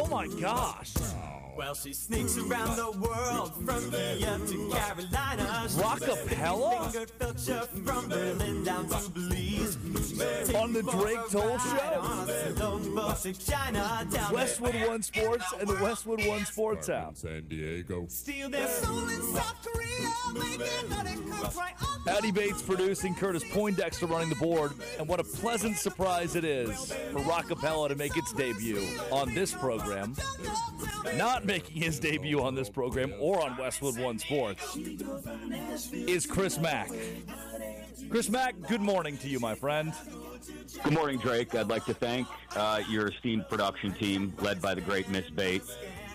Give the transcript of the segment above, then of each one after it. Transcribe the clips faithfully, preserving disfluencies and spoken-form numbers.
my gosh. Well, she sneaks around the world from India to Carolina. Rockapella? From Berlin down to Belize. On the Drake Toll Show? Westwood One Sports and the Westwood One Sports app. San Diego. Steal their soul in South Korea. Addie Bates producing, Curtis Poindexter running the board, and what a pleasant surprise it is for Rockapella to make its debut on this program. Not making his debut on this program or on Westwood One Sports is Chris Mack. Chris Mack, good morning to you, my friend. Good morning, Drake. I'd like to thank uh, your esteemed production team, led by the great Miss Bates,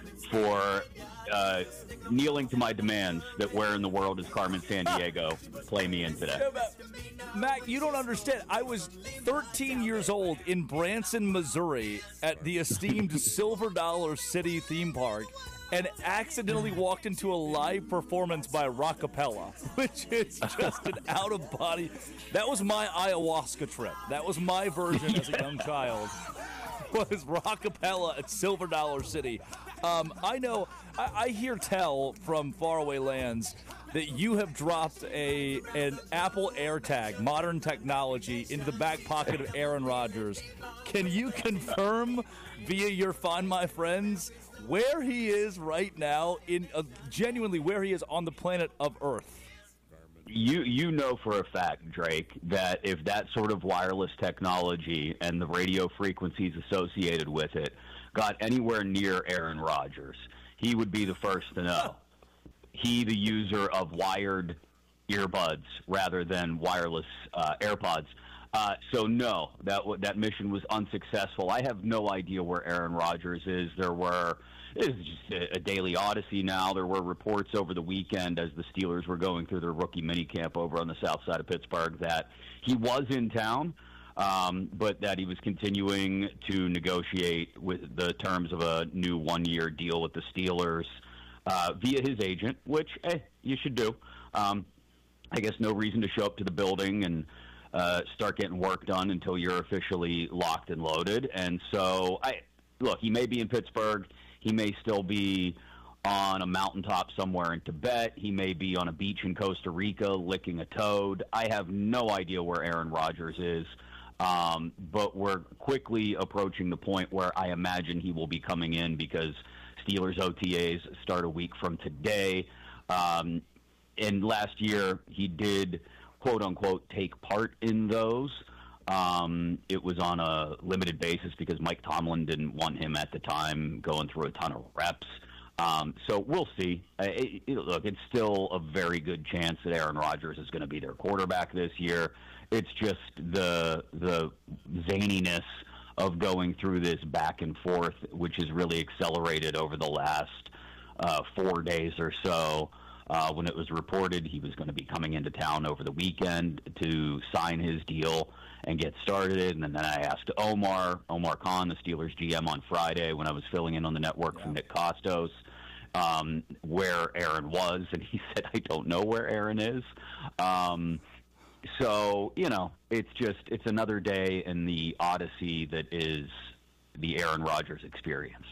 for uh, kneeling to my demands that Where in the World is Carmen Sandiego play me in today. Mac, you don't understand. I was thirteen years old in Branson, Missouri at the esteemed Silver Dollar City theme park and accidentally walked into a live performance by Rockapella, which is just an out-of-body. That was my ayahuasca trip. That was my version as a young child. Was Rockapella at Silver Dollar City. Um, I know, I, I hear tell from faraway lands that you have dropped a an Apple AirTag, modern technology, into the back pocket of Aaron Rodgers. Can you confirm via your Find My Friends where he is right now, in uh, genuinely where he is on the planet of Earth? You you know for a fact, Drake, that if that sort of wireless technology and the radio frequencies associated with it got anywhere near Aaron Rodgers, he would be the first to know. He, the user of wired earbuds rather than wireless uh, AirPods. Uh, so no, that w- that mission was unsuccessful. I have no idea where Aaron Rodgers is. There were This is just a, a daily odyssey now. There were reports over the weekend as the Steelers were going through their rookie minicamp over on the south side of Pittsburgh that he was in town, um, but that he was continuing to negotiate with the terms of a new one-year deal with the Steelers uh, via his agent, which, eh, you should do. Um, I guess no reason to show up to the building and uh, start getting work done until you're officially locked and loaded. And so, I look, he may be in Pittsburgh. He may still be on a mountaintop somewhere in Tibet. He may be on a beach in Costa Rica licking a toad. I have no idea where Aaron Rodgers is, um, but we're quickly approaching the point where I imagine he will be coming in because Steelers O T As start a week from today. Um, and last year he did, quote-unquote, take part in those. Um, it was on a limited basis because Mike Tomlin didn't want him at the time going through a ton of reps. Um, so we'll see. Uh, it, it, look, it's still a very good chance that Aaron Rodgers is going to be their quarterback this year. It's just the the zaniness of going through this back and forth, which has really accelerated over the last uh, four days or so. Uh, when it was reported he was going to be coming into town over the weekend to sign his deal and get started. And then I asked Omar, Omar Khan, the Steelers G M, on Friday when I was filling in on the network yeah. from Nick Costos, um, where Aaron was. And he said, I don't know where Aaron is. Um, so, you know, it's just, it's another day in the odyssey that is the Aaron Rodgers experience.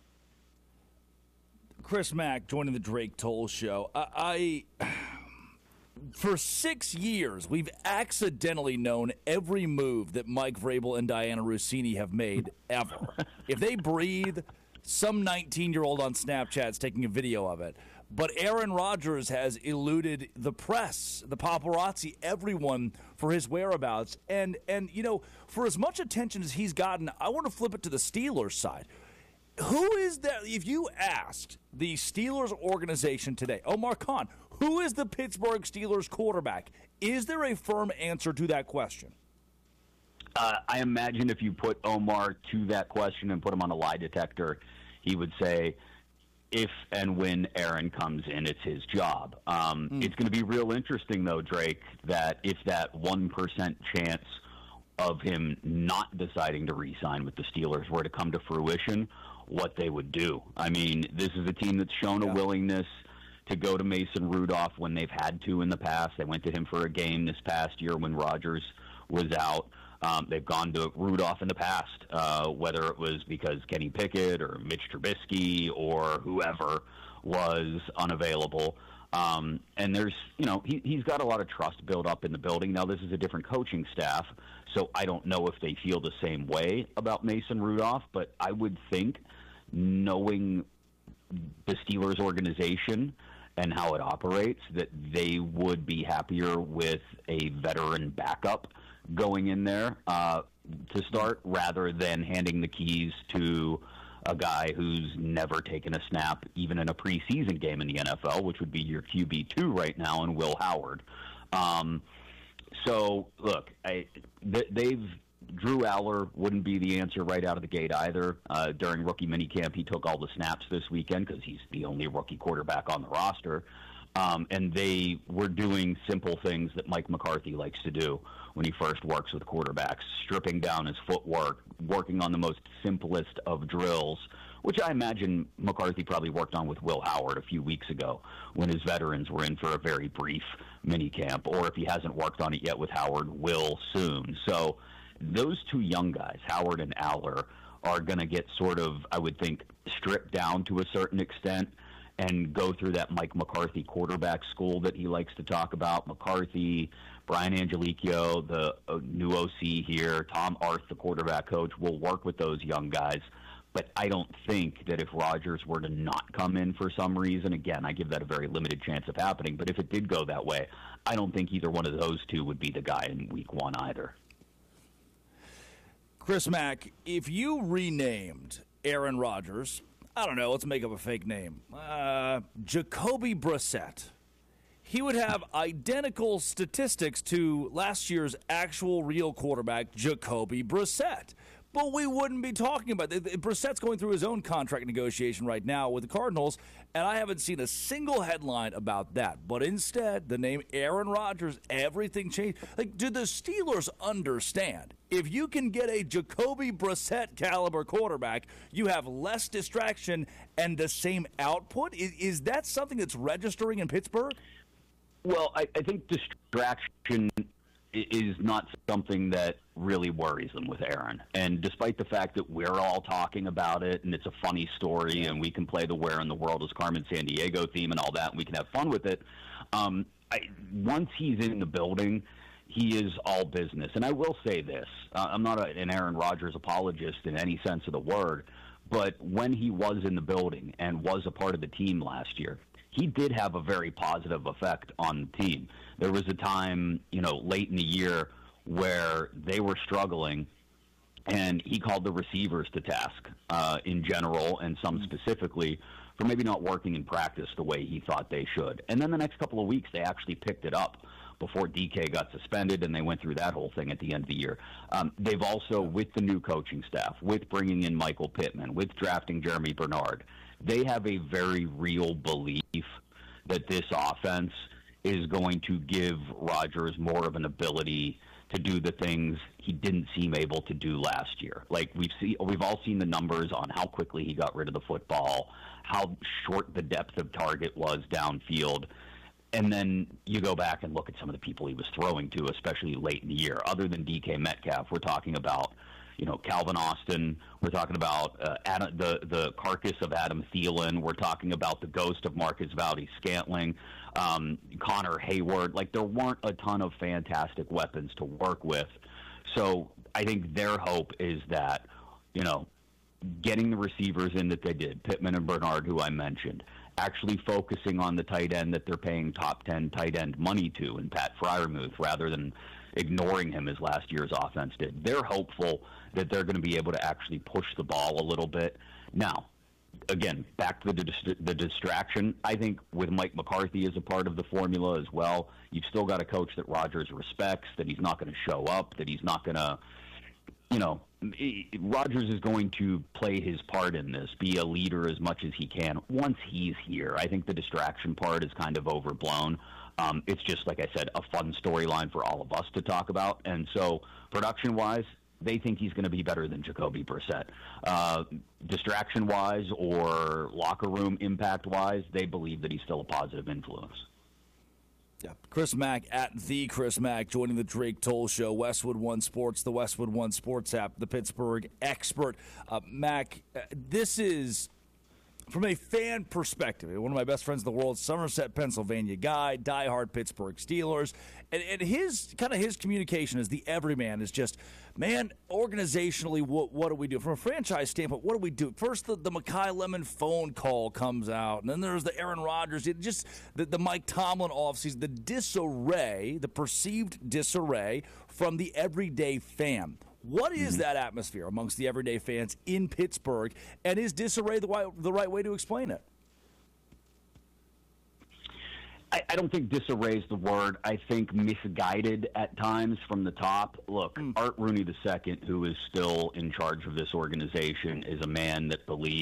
Chris Mack joining the Drake Toll Show. I, I, for six years, we've accidentally known every move that Mike Vrabel and Diana Rossini have made ever. If they breathe, some nineteen-year-old on Snapchat is taking a video of it. But Aaron Rodgers has eluded the press, the paparazzi, everyone for his whereabouts. And, and you know, for as much attention as he's gotten, I want to flip it to the Steelers side. Who is that? If you asked the Steelers organization today, Omar Khan, who is the Pittsburgh Steelers quarterback? Is there a firm answer to that question? Uh, I imagine if you put Omar to that question and put him on a lie detector, he would say, if and when Aaron comes in, it's his job. Um, mm. It's going to be real interesting, though, Drake, that if that one percent chance of him not deciding to re-sign with the Steelers were to come to fruition, what they would do. I mean, this is a team that's shown yeah. a willingness to go to Mason Rudolph when they've had to in the past. They went to him for a game this past year when Rodgers was out. Um, they've gone to Rudolph in the past, uh, whether it was because Kenny Pickett or Mitch Trubisky or whoever was unavailable. Um, and there's, you know, he, he's got a lot of trust built up in the building. Now, this is a different coaching staff, so I don't know if they feel the same way about Mason Rudolph, but I would think, knowing the Steelers organization and how it operates, that they would be happier with a veteran backup going in there uh, to start rather than handing the keys to a guy who's never taken a snap, even in a preseason game in the N F L, which would be your Q B two right now, and Will Howard. Um, so, look, I, th- they've Drew Aller wouldn't be the answer right out of the gate either. Uh, during rookie minicamp, he took all the snaps this weekend because he's the only rookie quarterback on the roster. Um, and they were doing simple things that Mike McCarthy likes to do when he first works with quarterbacks, stripping down his footwork, working on the most simplest of drills, which I imagine McCarthy probably worked on with Will Howard a few weeks ago when his veterans were in for a very brief minicamp, or if he hasn't worked on it yet with Howard, will soon. So those two young guys, Howard and Aller, are going to get sort of, I would think, stripped down to a certain extent and go through that Mike McCarthy quarterback school that he likes to talk about. McCarthy, Brian Angelicchio, the uh, new O C here, Tom Arth, the quarterback coach, will work with those young guys. But I don't think that if Rodgers were to not come in for some reason, again, I give that a very limited chance of happening, but if it did go that way, I don't think either one of those two would be the guy in week one either. Chris Mack, if you renamed Aaron Rodgers, I don't know, let's make up a fake name, uh, Jacoby Brissett, he would have identical statistics to last year's actual real quarterback, Jacoby Brissett. But we wouldn't be talking about it. Brissett's going through his own contract negotiation right now with the Cardinals, and I haven't seen a single headline about that. But instead, the name Aaron Rodgers, everything changed. Like, do the Steelers understand? If you can get a Jacoby Brissett caliber quarterback, you have less distraction and the same output? Is, is that something that's registering in Pittsburgh? Well, I, I think distraction is not something that really worries them with Aaron. And despite the fact that we're all talking about it and it's a funny story and we can play the Where in the World is Carmen Sandiego theme and all that, and we can have fun with it, um, I, once he's in the building, he is all business. And I will say this, uh, I'm not a, an Aaron Rodgers apologist in any sense of the word, but when he was in the building and was a part of the team last year, he did have a very positive effect on the team. There was a time, you know, late in the year where they were struggling, and he called the receivers to task uh, in general and some specifically for maybe not working in practice the way he thought they should. And then the next couple of weeks, they actually picked it up before D K got suspended, and they went through that whole thing at the end of the year. Um, they've also, with the new coaching staff, with bringing in Michael Pittman, with drafting Jeremy Bernard, they have a very real belief that this offense is going to give Rodgers more of an ability to do the things he didn't seem able to do last year. Like we've see, we've all seen the numbers on how quickly he got rid of the football, how short the depth of target was downfield. And then you go back and look at some of the people he was throwing to, especially late in the year. Other than D K Metcalf, we're talking about, you know, Calvin Austin. We're talking about uh, Adam, the the carcass of Adam Thielen. We're talking about the ghost of Marcus Valdes-Scantling, um, Connor Hayward. Like, there weren't a ton of fantastic weapons to work with. So I think their hope is that, you know, getting the receivers in that they did, Pittman and Bernard, who I mentioned, actually focusing on the tight end that they're paying top ten tight end money to, and Pat Freiermuth, rather than ignoring him as last year's offense did. They're hopeful that they're going to be able to actually push the ball a little bit. Now, again, back to the, dis- the distraction, I think with Mike McCarthy as a part of the formula as well, you've still got a coach that Rodgers respects, that he's not going to show up, that he's not going to, you know, Rodgers is going to play his part in this, be a leader as much as he can once he's here. I think the distraction part is kind of overblown. Um, it's just, like I said, a fun storyline for all of us to talk about. And so production-wise, they think he's going to be better than Jacoby Brissett. Uh, distraction-wise or locker room impact-wise, they believe that he's still a positive influence. Yeah. Chris Mack at the Chris Mack joining the Drake Toll Show, Westwood One Sports, the Westwood One Sports app, the Pittsburgh expert. Uh, Mack, uh, this is, from a fan perspective, one of my best friends in the world, Somerset, Pennsylvania guy, diehard Pittsburgh Steelers, and, and his kind of his communication as the everyman is just, man, organizationally, what, what do we do? From a franchise standpoint, what do we do? First, the, the Mekhi Lemon phone call comes out, and then there's the Aaron Rodgers, it just the, the Mike Tomlin offseason, the disarray, the perceived disarray from the everyday fan. What is that atmosphere amongst the everyday fans in Pittsburgh, and is disarray the, wi- the right way to explain it? I, I don't think disarray is the word. I think misguided at times from the top. Look, mm. Art Rooney the Second, who is still in charge of this organization, is a man that believes